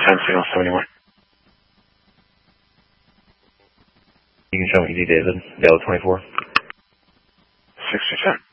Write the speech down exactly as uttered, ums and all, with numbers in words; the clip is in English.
ten, signal seventy-one. You can show me Easy David, Delta twenty-four. sixty-seven.